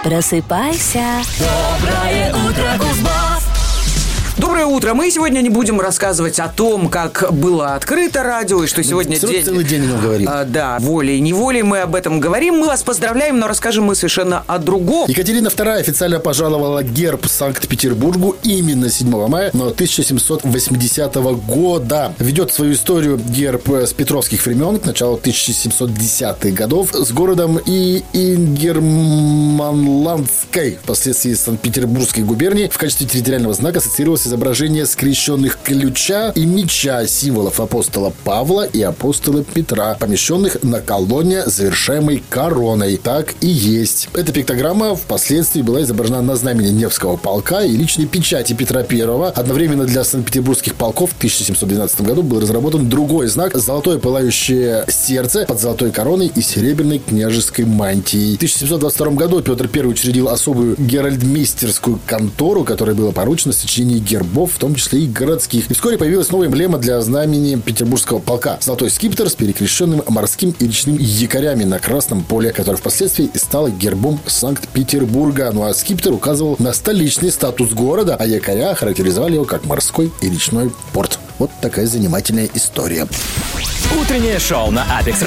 Просыпайся. Доброе утро, Кузбасс! Доброе утро. Мы сегодня не будем рассказывать о том, как было открыто радио, и что сегодня день... Целый день о нем говорим. Да, волей-неволей мы об этом говорим. Мы вас поздравляем, но расскажем мы совершенно о другом. Екатерина II официально пожаловала герб Санкт-Петербургу именно 7 мая, но 1780 года. Ведет свою историю герб с петровских времен, к началу 1710-х годов, с городом Ингерманландской, впоследствии Санкт-Петербургской губернии. В качестве территориального знака ассоциировалось изображение скрещенных ключа и меча, символов апостола Павла и апостола Петра, помещенных на колонне, завершаемой короной. Так и есть. Эта пиктограмма впоследствии была изображена на знамени Невского полка и личной печати Петра I. Одновременно для санкт-петербургских полков в 1712 году был разработан другой знак – золотое пылающее сердце под золотой короной и серебряной княжеской мантией. В 1722 году Петр I учредил особую геральдмейстерскую контору, которой было поручено сочинение гербов, в том числе и городских. И вскоре появилась новая эмблема для знамени Петербургского полка – золотой скипетр с перекрещенным морским и речным якорями на красном поле, который впоследствии и стал гербом Санкт-Петербурга. Ну а скипетр указывал на столичный статус города, а якоря характеризовали его как морской и речной порт. Вот такая занимательная история. Утреннее шоу на Апекс